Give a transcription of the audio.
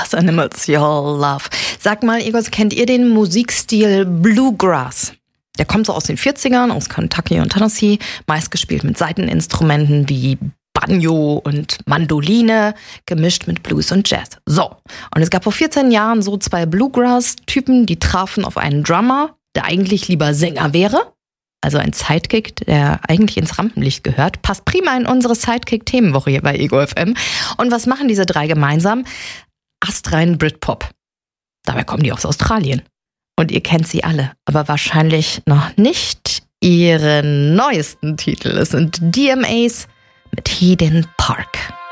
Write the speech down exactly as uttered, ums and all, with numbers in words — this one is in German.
Glass Animals, Your Love. Sag mal, Igor, kennt ihr den Musikstil Bluegrass? Der kommt so aus den vierzigern, aus Kentucky und Tennessee, meist gespielt mit Saiteninstrumenten wie Banjo und Mandoline, gemischt mit Blues und Jazz. So, und es gab vor vierzehn Jahren so zwei Bluegrass-Typen, die trafen auf einen Drummer, der eigentlich lieber Sänger wäre. Also ein Sidekick, der eigentlich ins Rampenlicht gehört. Passt prima in unsere Sidekick-Themenwoche hier bei Ego F M. Und was machen diese drei gemeinsam? Astrein Britpop. Dabei kommen die aus Australien. Und ihr kennt sie alle, aber wahrscheinlich noch nicht ihren neuesten Titel. Es sind D M As mit Eden Park.